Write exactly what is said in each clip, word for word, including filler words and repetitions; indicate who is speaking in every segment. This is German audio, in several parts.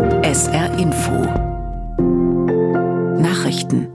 Speaker 1: S R Info Nachrichten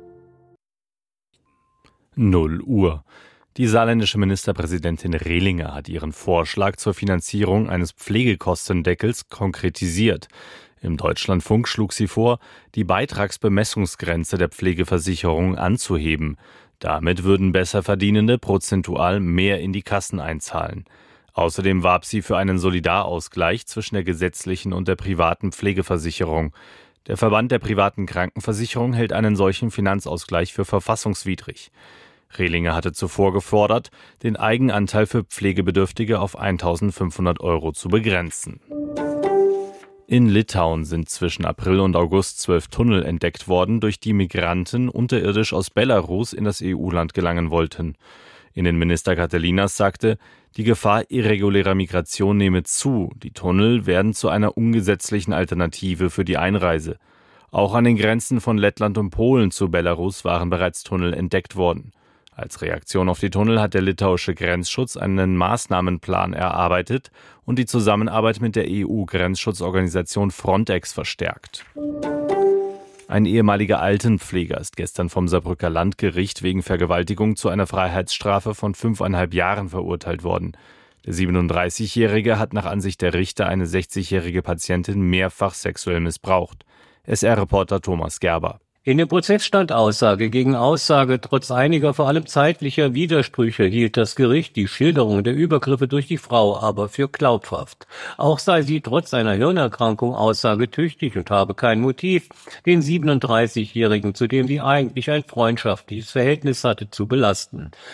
Speaker 2: null Uhr. Die saarländische Ministerpräsidentin Rehlinger hat ihren Vorschlag zur Finanzierung eines Pflegekostendeckels konkretisiert. Im Deutschlandfunk schlug sie vor, die Beitragsbemessungsgrenze der Pflegeversicherung anzuheben. Damit würden Besserverdienende prozentual mehr in die Kassen einzahlen. Außerdem warb sie für einen Solidarausgleich zwischen der gesetzlichen und der privaten Pflegeversicherung. Der Verband der privaten Krankenversicherung hält einen solchen Finanzausgleich für verfassungswidrig. Rehlinger hatte zuvor gefordert, den Eigenanteil für Pflegebedürftige auf eintausendfünfhundert Euro zu begrenzen. In Litauen sind zwischen April und August zwölf Tunnel entdeckt worden, durch die Migranten unterirdisch aus Belarus in das E U-Land gelangen wollten. Innenminister Katalinas sagte, die Gefahr irregulärer Migration nehme zu. Die Tunnel werden zu einer ungesetzlichen Alternative für die Einreise. Auch an den Grenzen von Lettland und Polen zu Belarus waren bereits Tunnel entdeckt worden. Als Reaktion auf die Tunnel hat der litauische Grenzschutz einen Maßnahmenplan erarbeitet und die Zusammenarbeit mit der E U-Grenzschutzorganisation Frontex verstärkt. Ein ehemaliger Altenpfleger ist gestern vom Saarbrücker Landgericht wegen Vergewaltigung zu einer Freiheitsstrafe von fünfeinhalb Jahren verurteilt worden. Der siebenunddreißigjährige hat nach Ansicht der Richter eine sechzigjährige Patientin mehrfach sexuell missbraucht. S R-Reporter Thomas Gerber.
Speaker 3: In dem Prozess stand Aussage gegen Aussage. Trotz einiger, vor allem zeitlicher Widersprüche hielt das Gericht die Schilderung der Übergriffe durch die Frau aber für glaubhaft. Auch sei sie trotz einer Hirnerkrankung aussagetüchtig und habe kein Motiv, den siebenunddreißigjährigen, zu dem sie eigentlich ein freundschaftliches Verhältnis hatte, zu belasten.